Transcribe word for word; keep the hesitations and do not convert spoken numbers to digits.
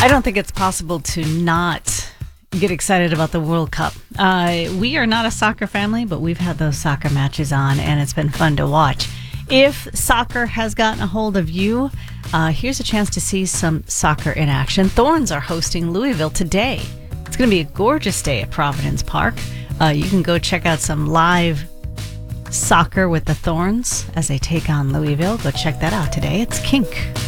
I don't think it's possible to not get excited about the World Cup. Uh, we are not a soccer family, but we've had those soccer matches on, and it's been fun to watch. If soccer has gotten a hold of you, uh, here's a chance to see some soccer in action. Thorns are hosting Louisville today. It's going to be a gorgeous day at Providence Park. Uh, you can go check out some live soccer with the Thorns as they take on Louisville. Go check that out today. It's Kink.